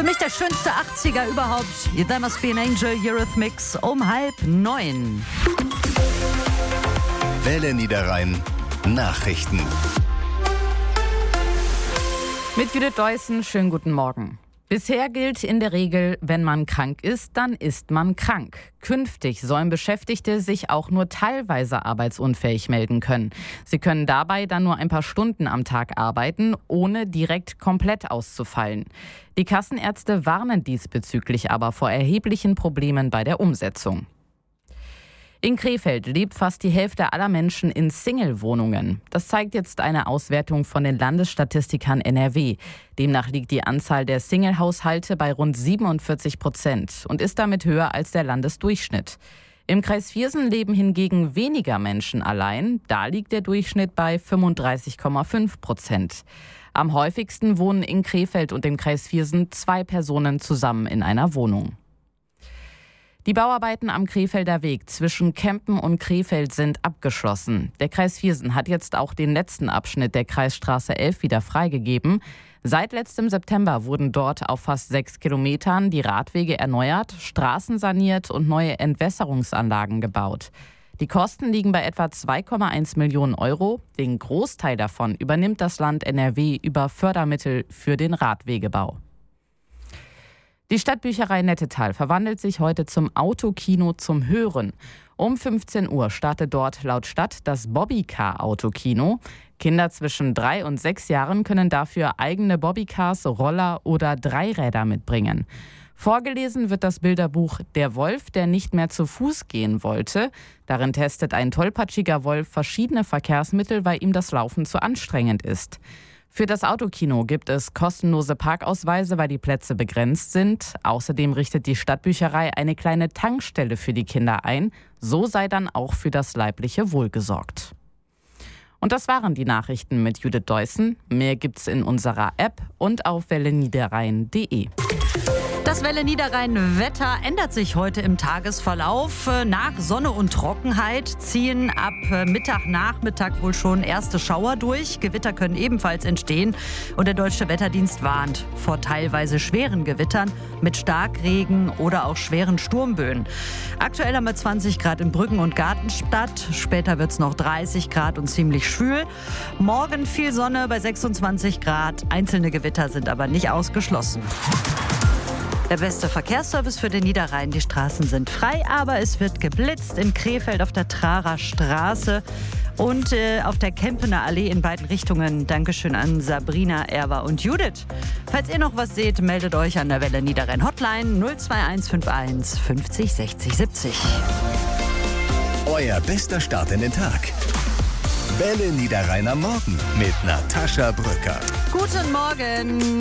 mich der schönste 80er überhaupt. There Must Be an Angel, Eurythmics, um 8:30. Welle Niederrhein Nachrichten. Mit Judith Deussen, schönen guten Morgen. Bisher gilt in der Regel, wenn man krank ist, dann ist man krank. Künftig sollen Beschäftigte sich auch nur teilweise arbeitsunfähig melden können. Sie können dabei dann nur ein paar Stunden am Tag arbeiten, ohne direkt komplett auszufallen. Die Kassenärzte warnen diesbezüglich aber vor erheblichen Problemen bei der Umsetzung. In Krefeld lebt fast die Hälfte aller Menschen in Single-Wohnungen. Das zeigt jetzt eine Auswertung von den Landesstatistikern NRW. Demnach liegt die Anzahl der Single-Haushalte bei rund 47% und ist damit höher als der Landesdurchschnitt. Im Kreis Viersen leben hingegen weniger Menschen allein. Da liegt der Durchschnitt bei 35,5%. Am häufigsten wohnen in Krefeld und im Kreis Viersen 2 Personen zusammen in einer Wohnung. Die Bauarbeiten am Krefelder Weg zwischen Kempen und Krefeld sind abgeschlossen. Der Kreis Viersen hat jetzt auch den letzten Abschnitt der Kreisstraße 11 wieder freigegeben. Seit letztem September wurden dort auf fast 6 Kilometern die Radwege erneuert, Straßen saniert und neue Entwässerungsanlagen gebaut. Die Kosten liegen bei etwa 2,1 Millionen Euro. Den Großteil davon übernimmt das Land NRW über Fördermittel für den Radwegebau. Die Stadtbücherei Nettetal verwandelt sich heute zum Autokino zum Hören. Um 15 Uhr startet dort laut Stadt das Bobbycar-Autokino. Kinder zwischen 3 und 6 Jahren können dafür eigene Bobbycars, Roller oder Dreiräder mitbringen. Vorgelesen wird das Bilderbuch Der Wolf, der nicht mehr zu Fuß gehen wollte. Darin testet ein tollpatschiger Wolf verschiedene Verkehrsmittel, weil ihm das Laufen zu anstrengend ist. Für das Autokino gibt es kostenlose Parkausweise, weil die Plätze begrenzt sind. Außerdem richtet die Stadtbücherei eine kleine Tankstelle für die Kinder ein. So sei dann auch für das leibliche Wohl gesorgt. Und das waren die Nachrichten mit Judith Deussen. Mehr gibt's in unserer App und auf welleniederrhein.de. Das Welle Niederrhein-Wetter ändert sich heute im Tagesverlauf. Nach Sonne und Trockenheit ziehen ab Mittag, Nachmittag wohl schon erste Schauer durch. Gewitter können ebenfalls entstehen. Und der Deutsche Wetterdienst warnt vor teilweise schweren Gewittern mit Starkregen oder auch schweren Sturmböen. Aktuell haben wir 20 Grad in Brüggen und Gartenstadt. Später wird es noch 30 Grad und ziemlich schwül. Morgen viel Sonne bei 26 Grad. Einzelne Gewitter sind aber nicht ausgeschlossen. Der beste Verkehrsservice für den Niederrhein. Die Straßen sind frei, aber es wird geblitzt in Krefeld auf der Trarer Straße und auf der Kempener Allee in beiden Richtungen. Dankeschön an Sabrina, Erwa und Judith. Falls ihr noch was seht, meldet euch an der Welle Niederrhein Hotline 02151 50 60 70. Euer bester Start in den Tag. Welle Niederrhein am Morgen mit Natascha Brücker. Guten Morgen.